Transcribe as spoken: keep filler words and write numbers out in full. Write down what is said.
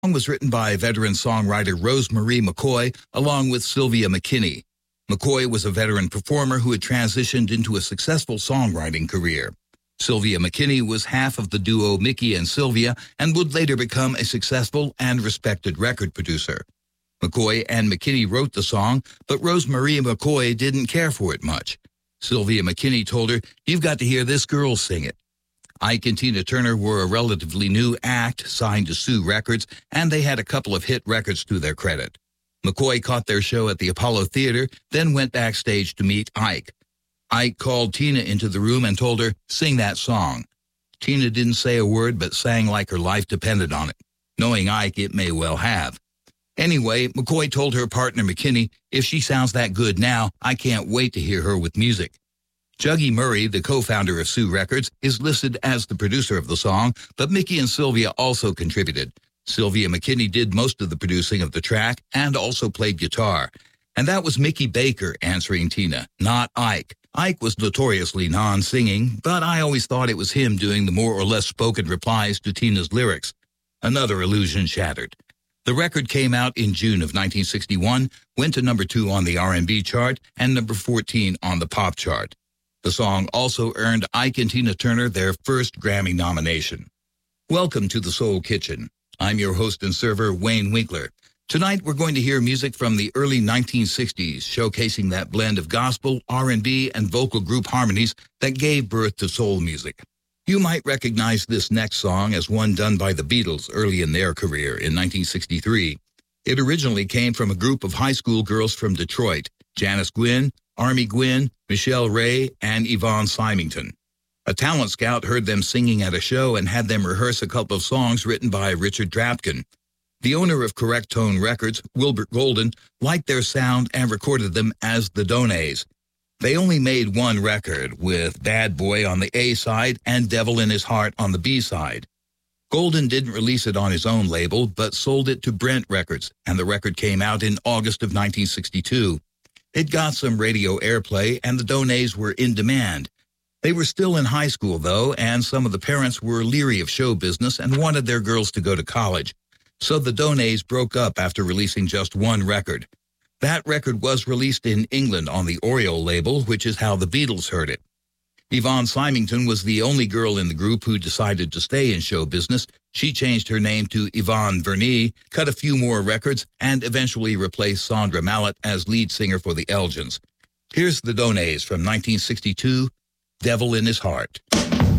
song was written by veteran songwriter Rosemarie McCoy along with Sylvia McKinney. McCoy was a veteran performer who had transitioned into a successful songwriting career. Sylvia McKinney was half of the duo Mickey and Sylvia and would later become a successful and respected record producer. McCoy and McKinney wrote the song, but Rosemarie McCoy didn't care for it much. Sylvia McKinney told her, "You've got to hear this girl sing it." Ike and Tina Turner were a relatively new act signed to Sue Records, and they had a couple of hit records to their credit. McCoy caught their show at the Apollo Theater, then went backstage to meet Ike. Ike called Tina into the room and told her, "Sing that song." Tina didn't say a word but sang like her life depended on it. Knowing Ike, it may well have. Anyway, McCoy told her partner McKinney, "If she sounds that good now, I can't wait to hear her with music." Juggy Murray, the co-founder of Sue Records, is listed as the producer of the song, but Mickey and Sylvia also contributed. Sylvia McKinney did most of the producing of the track and also played guitar. And that was Mickey Baker answering Tina, not Ike. Ike was notoriously non-singing, but I always thought it was him doing the more or less spoken replies to Tina's lyrics. Another illusion shattered. The record came out in June of nineteen sixty-one, went to number two on the R and B chart and number fourteen on the pop chart. The song also earned Ike and Tina Turner their first Grammy nomination. Welcome to the Soul Kitchen. I'm your host and server, Wayne Winkler. Tonight we're going to hear music from the early nineteen sixties, showcasing that blend of gospel, R and B, and vocal group harmonies that gave birth to soul music. You might recognize this next song as one done by the Beatles early in their career in nineteen sixty-three. It originally came from a group of high school girls from Detroit, Janice Gwynn, Army Gwynn, Michelle Ray, and Yvonne Symington. A talent scout heard them singing at a show and had them rehearse a couple of songs written by Richard Drapkin. The owner of Correct Tone Records, Wilbert Golden, liked their sound and recorded them as the Donays. They only made one record, with Bad Boy on the A side and Devil in His Heart on the B side. Golden didn't release it on his own label, but sold it to Brent Records, and the record came out in August of nineteen sixty-two. It got some radio airplay, and the Donays were in demand. They were still in high school, though, and some of the parents were leery of show business and wanted their girls to go to college. So the Donays broke up after releasing just one record. That record was released in England on the Oriole label, which is how the Beatles heard it. Yvonne Symington was the only girl in the group who decided to stay in show business. She changed her name to Yvonne Vernie, cut a few more records, and eventually replaced Sandra Mallett as lead singer for the Elgins. Here's the Donays from nineteen sixty-two, Devil in His Heart.